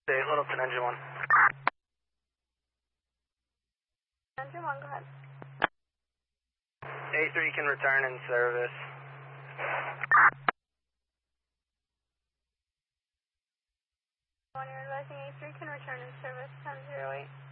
Littleton, engine 1. Engine 1, go ahead. A3 can return in service. When you're advising A3 can return in service 1008.